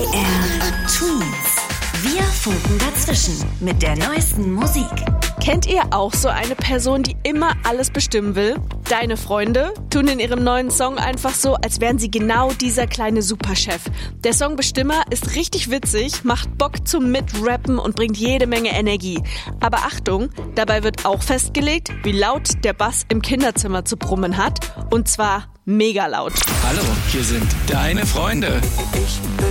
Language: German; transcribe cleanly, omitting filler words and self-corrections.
MDR Twins. Wir funken dazwischen mit der neuesten Musik. Kennt ihr auch so eine Person, die immer alles bestimmen will? Deine Freunde tun in ihrem neuen Song einfach so, als wären sie genau dieser kleine Superchef. Der Song Bestimmer ist richtig witzig, macht Bock zum Mitrappen und bringt jede Menge Energie. Aber Achtung, dabei wird auch festgelegt, wie laut der Bass im Kinderzimmer zu brummen hat. Und zwar mega laut. Hallo, hier sind deine Freunde. Ich bin